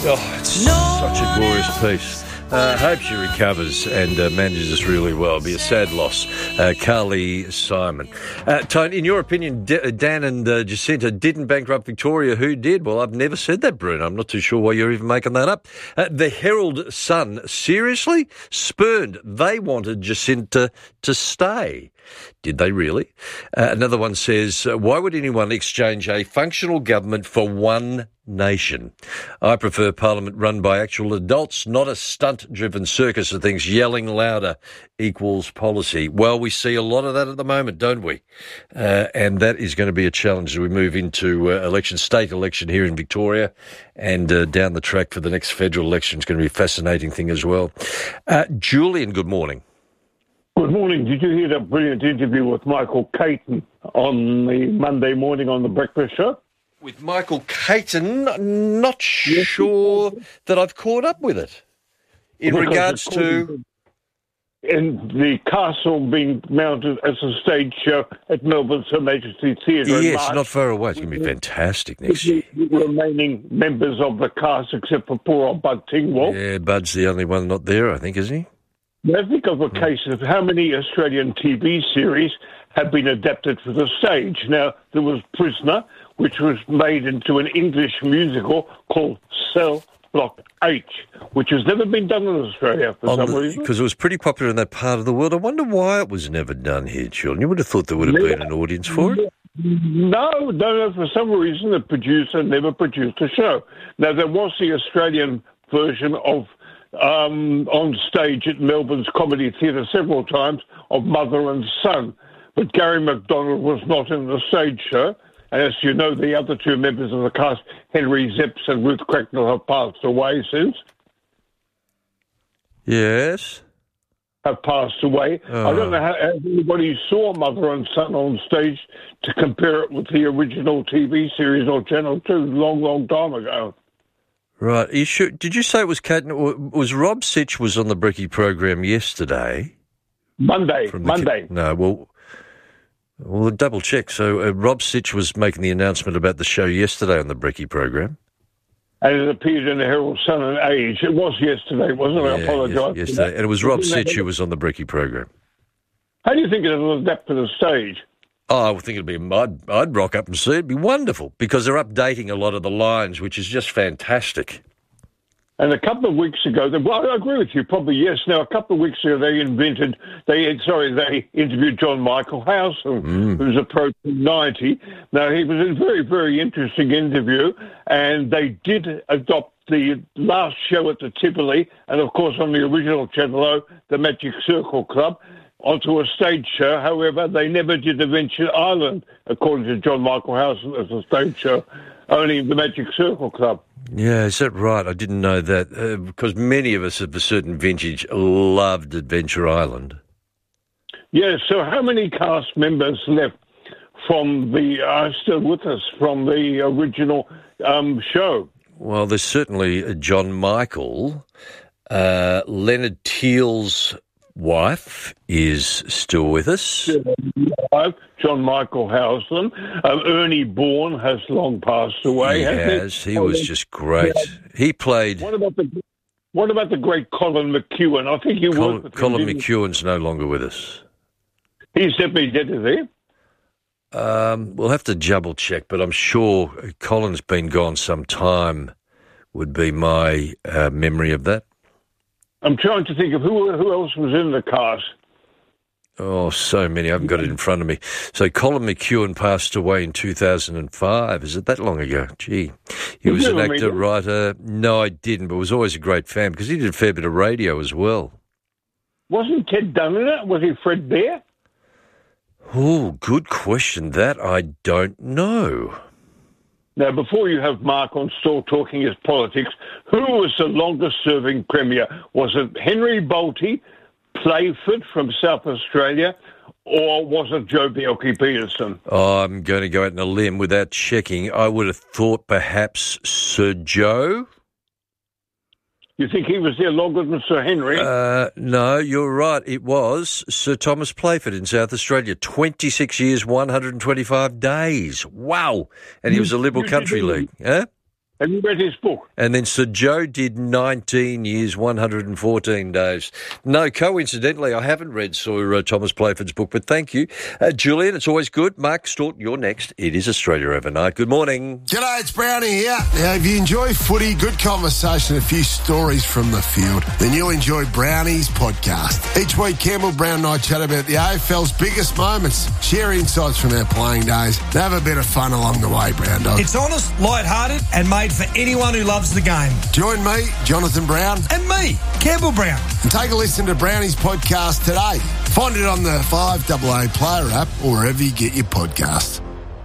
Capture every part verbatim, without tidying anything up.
Oh, it's such a glorious piece. Uh, hope she recovers and uh, manages this really well. Be a sad loss. Uh, Carly Simon. Uh, Tony, in your opinion, D- Dan and uh, Jacinta didn't bankrupt Victoria. Who did? Well, I've never said that, Bruno. I'm not too sure why you're even making that up. Uh, the Herald Sun, seriously? Spurned. They wanted Jacinta to stay. Did they really? Uh, another one says, uh, why would anyone exchange a functional government for one nation? I prefer Parliament run by actual adults, not a stunt-driven circus of things yelling louder equals policy. Well, we see a lot of that at the moment, don't we? Uh, and that is going to be a challenge as we move into uh, election, state election here in Victoria, and uh, down the track for the next federal election. It's going to be a fascinating thing as well. Uh, Julian, good morning. Good morning. Did you hear that brilliant interview with Michael Caton on the Monday morning on the Breakfast Show? With Michael Caton, not sure that I've caught up with it. In Because regards to... In the castle being mounted as a stage show at Melbourne's Her Majesty Theatre. Yes, not far away. It's going to be fantastic next year. The remaining members of the cast, except for poor old Bud Tingwell. Yeah, Bud's the only one not there, I think, isn't he? Now, think of a case of how many Australian T V series have been adapted for the stage. Now, there was Prisoner, which was made into an English musical called Cell Block H, which has never been done in Australia for On some the, reason. Because it was pretty popular in that part of the world. I wonder why it was never done here, children. You would have thought there would have been an audience for it. No, no, no. For some reason, the producer never produced a show. Now, there was the Australian version of um, on stage at Melbourne's Comedy Theatre several times of Mother and Son, but Gary McDonald was not in the stage show. And as you know, the other two members of the cast, Henry Zepps and Ruth Cracknell, have passed away since. Yes. Have passed away. Oh. I don't know how anybody saw Mother and Son on stage to compare it with the original T V series or Channel two, long, long time ago. Right. Are you sure? Did you say it was Cat? Was Rob Sitch was on the Bricky program yesterday? Monday. From the, Monday. No. Well. Well, double check. So uh, Rob Sitch was making the announcement about the show yesterday on the Bricky program. And it appeared in the Herald Sun and Age. It was yesterday, wasn't it? Yeah, I apologise. Yes, yesterday. And it was Rob Sitch who was on the Bricky program. How do you think it'll adapt to the stage? Oh, I think it'd be, I'd, I'd rock up and see it. It'd be wonderful because they're updating a lot of the lines, which is just fantastic. And a couple of weeks ago, well, I agree with you, probably yes. Now, a couple of weeks ago, they invented, they sorry, they interviewed John Michael House, mm. who's approaching ninety. Now, he was a very, very interesting interview, and they did adopt the last show at the Tivoli, and of course on the original Channel O, the Magic Circle Club, onto a stage show. However, they never did Adventure Island, according to John Michael House, as a stage show, only the Magic Circle Club. Yeah, is that right? I didn't know that, uh, because many of us of a certain vintage loved Adventure Island. Yeah, so how many cast members left from the, are still with us, from the original um, show? Well, there's certainly John Michael. Uh, Leonard Teal's wife is still with us. John Michael Housen. Um, Ernie Bourne has long passed away. He has. He was just great. He played... What about the What about the great Colin McEwen? I think you Colin, worked Colin McEwen's no longer with us. He's definitely dead, is he? Um, we'll have to double check, but I'm sure Colin's been gone some time, would be my uh, memory of that. I'm trying to think of who who else was in the cast. Oh, so many. I haven't got it in front of me. So Colin McEwen passed away in two thousand five. Is it that long ago? Gee. He was an actor, writer. No, I didn't, but was always a great fan because he did a fair bit of radio as well. Wasn't Ted Dunn in it? Was he Fred Bear? Oh, good question. That I don't know. Now, before you have Mark on still talking his politics, who was the longest-serving Premier? Was it Henry Bolte, Playford from South Australia, or was it Joh Bjelke-Petersen? Oh, I'm going to go out on a limb without checking. I would have thought perhaps Sir Joh. You think he was there longer than Sir Henry? Uh, no, you're right. It was Sir Thomas Playford in South Australia. twenty-six years, one hundred twenty-five days. Wow. And he was a Liberal Country League. Huh? Have you read his book? And then Sir Joe did nineteen years, one hundred fourteen days. No, coincidentally, I haven't read Sir uh, Thomas Playford's book, but thank you. Uh, Julian, it's always good. Mark Stort, you're next. It is Australia Overnight. Good morning. G'day, it's Brownie here. Now, if you enjoy footy, good conversation, a few stories from the field, then you'll enjoy Brownie's podcast. Each week, Campbell Brown and I chat about the A F L's biggest moments, share insights from our playing days, and have a bit of fun along the way, Brown Dog. It's honest, light-hearted, and made for anyone who loves the game. Join me, Jonathan Brown. And me, Campbell Brown. And take a listen to Brownie's podcast today. Find it on the five A A Player app or wherever you get your podcasts.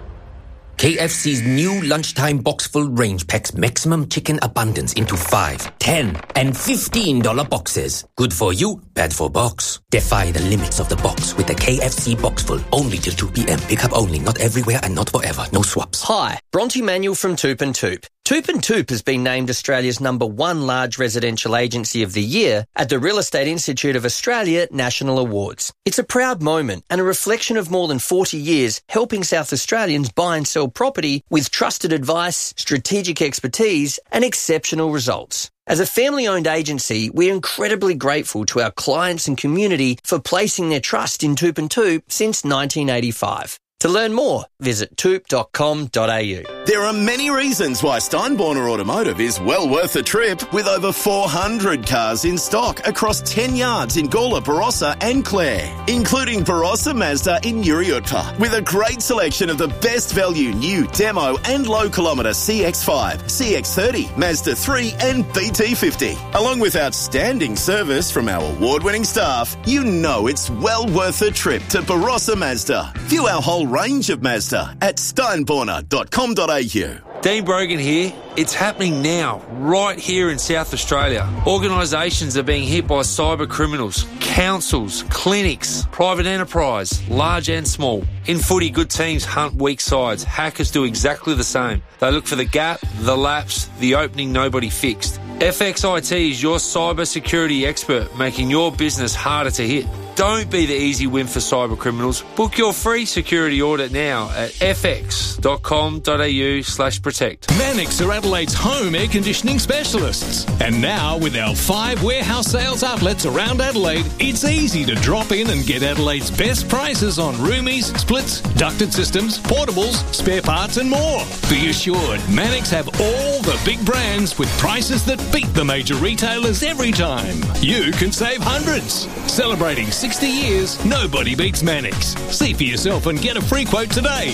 K F C's new lunchtime box-full range packs maximum chicken abundance into five, ten, and fifteen dollar boxes. Good for you, bad for box. Defy the limits of the box with the K F C box-full. Only till two p.m. Pick up only, not everywhere and not forever. No swaps. Hi, Bronte Manuel from Toop and Toop. Toop and Toop has been named Australia's number one large residential agency of the year at the Real Estate Institute of Australia National Awards. It's a proud moment and a reflection of more than forty years helping South Australians buy and sell property with trusted advice, strategic expertise and exceptional results. As a family-owned agency, we're incredibly grateful to our clients and community for placing their trust in Toop and Toop since nineteen eighty-five. To learn more, visit toop dot com dot a u. There are many reasons why Steinborner Automotive is well worth a trip, with over four hundred cars in stock across ten yards in Gawler, Barossa and Clare, including Barossa Mazda in Uriutpa, with a great selection of the best value new demo and low kilometre C X five, C X thirty, Mazda three and B T fifty. Along with outstanding service from our award-winning staff, you know it's well worth a trip to Barossa Mazda. View our whole range of Mazda at steinborner dot com dot a u. Dean Brogan here. It's happening now, right here in South Australia. Organisations are being hit by cyber criminals, councils, clinics, private enterprise, large and small. In footy, good teams hunt weak sides. Hackers do exactly the same. They look for the gap, the lapse, the opening nobody fixed. F X I T is your cyber security expert, making your business harder to hit. Don't be the easy win for cyber criminals. Book your free security audit now at f x dot com dot a u slash protect. Mannix are Adelaide's home air conditioning specialists. And now, with our five warehouse sales outlets around Adelaide, it's easy to drop in and get Adelaide's best prices on roomies, splits, ducted systems, portables, spare parts and more. Be assured, Mannix have all the big brands with prices that beat the major retailers every time. You can save hundreds. Celebrating sixty years, nobody beats Mannix. See for yourself and get a free quote today.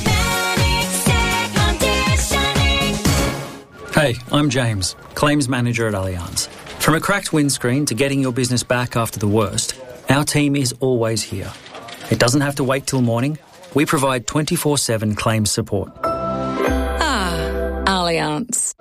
Hey, I'm James, Claims Manager at Allianz. From a cracked windscreen to getting your business back after the worst, our team is always here. It doesn't have to wait till morning. We provide twenty-four seven claims support. Ah, Allianz.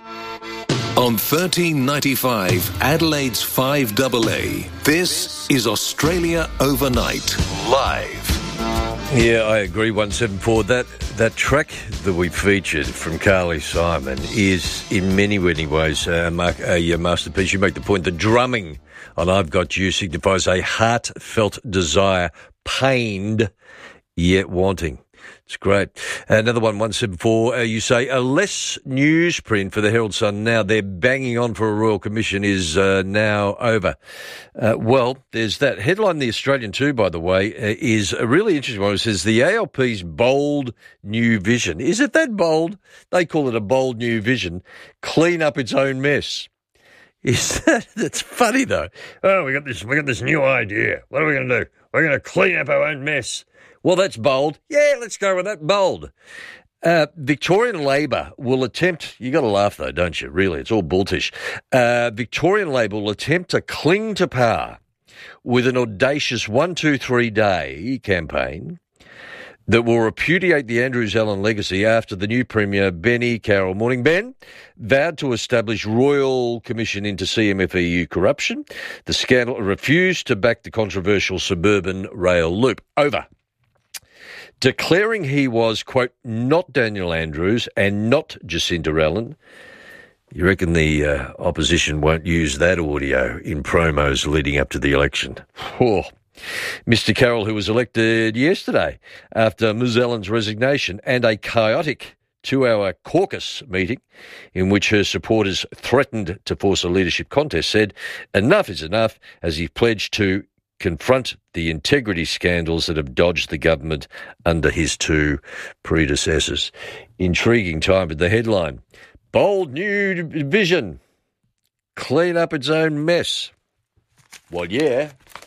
On thirteen ninety-five, Adelaide's five A A, this is Australia Overnight, live. Yeah, I agree, one seventy-four. That that track that we featured from Carly Simon is, in many, many ways, uh, mark, a, a masterpiece. You make the point, the drumming on I've Got You signifies a heartfelt desire, pained yet wanting. It's great. Another one, one seventy-four, uh, you say, a less newsprint for the Herald Sun now. They're banging on for a Royal Commission is uh, now over. Uh, well, there's that. Headline in The Australian too, by the way, uh, is a really interesting one. It says, the A L P's bold new vision. Is it that bold? They call it a bold new vision. Clean up its own mess. Is that, that's funny though. Oh, we got this, we got this new idea. What are we going to do? We're going to clean up our own mess. Well, that's bold. Yeah, let's go with that. Bold. Uh, Victorian Labor will attempt, you got to laugh though, don't you? Really, it's all bulltish. Uh, Victorian Labor will attempt to cling to power with an audacious one two three day campaign that will repudiate the Andrews Allen legacy after the new Premier, Benny Carroll, morning Ben, vowed to establish Royal Commission into C M F E U corruption. The scandal refused to back the controversial suburban rail loop. Over. Declaring he was, quote, not Daniel Andrews and not Jacinda Allen. You reckon the uh, opposition won't use that audio in promos leading up to the election? Oh. Mister Carroll, who was elected yesterday after Miz Allen's resignation and a chaotic two-hour caucus meeting in which her supporters threatened to force a leadership contest, said enough is enough as he pledged to confront the integrity scandals that have dodged the government under his two predecessors. Intriguing time with the headline. Bold new vision. Clean up its own mess. Well, yeah,